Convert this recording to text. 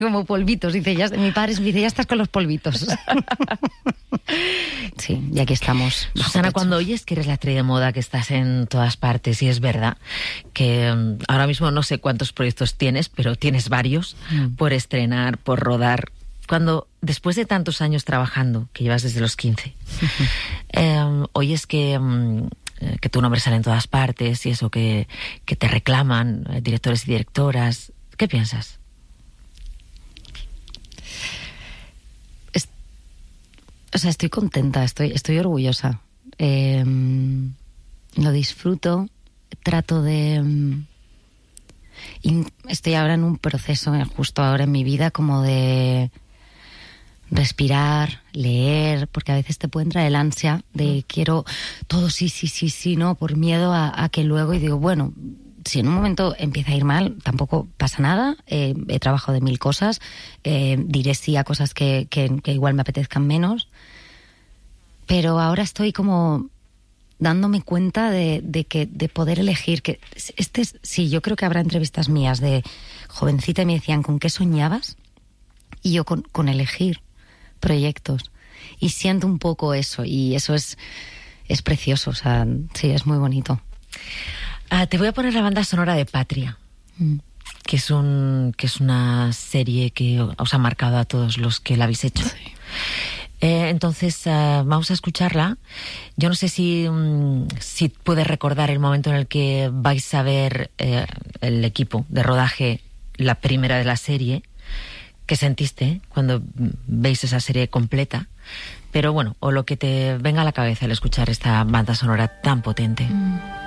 Como polvitos, dice, mi padre dice, ya estás con los polvitos. Sí, y aquí estamos. Susana, cuando oyes que eres la estrella de moda, que estás en todas partes, y es verdad que ahora mismo no sé cuántos proyectos tienes, pero tienes varios por estrenar, por rodar. Cuando, después de tantos años trabajando, que llevas desde los 15, oyes que tu nombre sale en todas partes y eso, que te reclaman directores y directoras, ¿qué piensas? O sea, estoy contenta, estoy orgullosa. Lo disfruto, trato de... estoy ahora en un proceso, justo ahora en mi vida, como de respirar, leer, porque a veces te puede entrar el ansia de quiero todo sí, no, por miedo a que luego, y digo, bueno, si en un momento empieza a ir mal, tampoco pasa nada, he trabajado de 1000 cosas, diré sí a cosas que igual me apetezcan menos, pero ahora estoy como dándome cuenta de poder elegir, que sí, yo creo que habrá entrevistas mías de jovencita y me decían, ¿con qué soñabas? Y yo con elegir proyectos, y siento un poco eso, y eso es precioso, o sea, sí, es muy bonito. Te voy a poner la banda sonora de Patria, que es una serie que os ha marcado a todos los que la habéis hecho. Sí. Entonces, vamos a escucharla. Yo no sé si puedes recordar el momento en el que vais a ver el equipo de rodaje, la primera de la serie. ¿Qué sentiste cuando veis esa serie completa? Pero bueno, o lo que te venga a la cabeza al escuchar esta banda sonora tan potente.